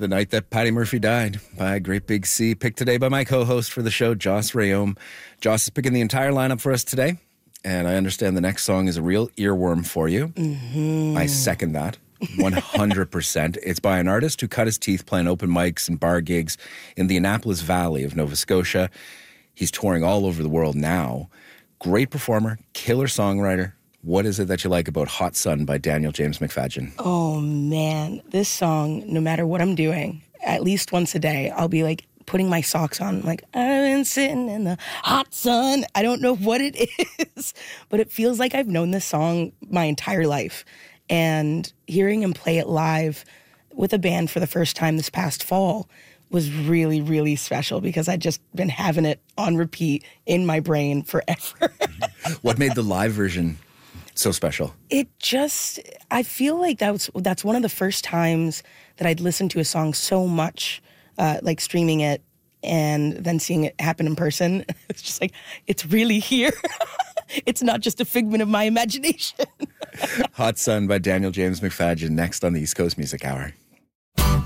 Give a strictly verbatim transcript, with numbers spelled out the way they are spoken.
The night that Patty Murphy died by Great Big Sea. Picked today by my co-host for the show, Joss Rayom. Joss is picking the entire lineup for us today. And I understand the next song is a real earworm for you. Mm-hmm. I second that. one hundred percent. It's by an artist who cut his teeth playing open mics and bar gigs in the Annapolis Valley of Nova Scotia. He's touring all over the world now. Great performer, killer songwriter. What is it that you like about Hot Sun by Daniel James McFadyen? Oh, man. This song, no matter what I'm doing, at least once a day, I'll be like putting my socks on. Like, I've been sitting in the hot sun. I don't know what it is, but it feels like I've known this song my entire life. And hearing him play it live with a band for the first time this past fall was really, really special because I'd just been having it on repeat in my brain forever. What made the live version so special? It just, I feel like that was, that's one of the first times that I'd listened to a song so much, uh, like streaming it and then seeing it happen in person. It's just like, it's really here. It's not just a figment of my imagination. Hot Sun by Daniel James McFadyen next on the East Coast Music Hour.